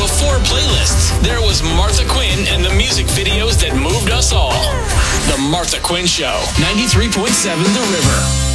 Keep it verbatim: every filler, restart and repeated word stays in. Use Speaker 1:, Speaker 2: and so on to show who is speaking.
Speaker 1: before playlists, there was Martha Quinn and the music videos that moved us all. The Martha Quinn Show, ninety-three point seven The River.